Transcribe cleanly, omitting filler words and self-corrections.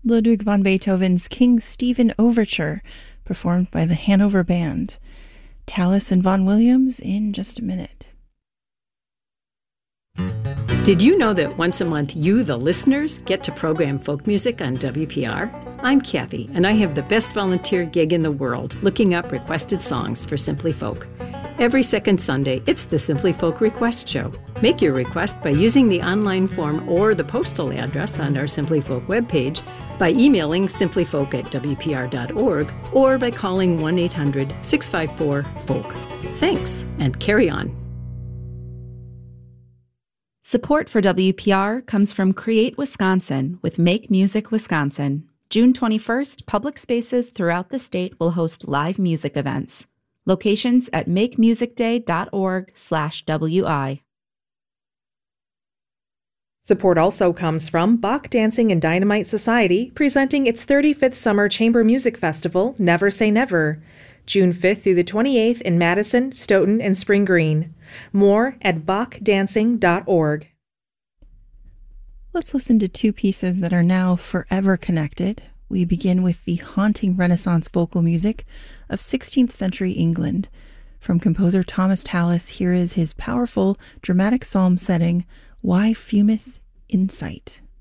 Ludwig van Beethoven's King Stephen Overture, performed by the Hanover Band. Tallis and Vaughan Williams in just a minute. Did you know that once a month you, the listeners, get to program folk music on WPR? I'm Kathy, and I have the best volunteer gig in the world, looking up requested songs for Simply Folk. Every second Sunday, it's the Simply Folk Request Show. Make your request by using the online form or the postal address on our Simply Folk webpage, by emailing simplyfolk@wpr.org, or by calling 1-800-654-FOLK. Thanks, and carry on. Support for WPR comes from Create Wisconsin with Make Music Wisconsin. June 21st, public spaces throughout the state will host live music events. Locations at makemusicday.org/WI. Support also comes from Bach Dancing and Dynamite Society, presenting its 35th Summer Chamber Music Festival, Never Say Never, June 5th through the 28th in Madison, Stoughton, and Spring Green. More at bachdancing.org. Let's listen to two pieces that are now forever connected. We begin with the haunting Renaissance vocal music of 16th century England. From composer Thomas Tallis, here is his powerful dramatic psalm setting, Why Fumeth in Sight.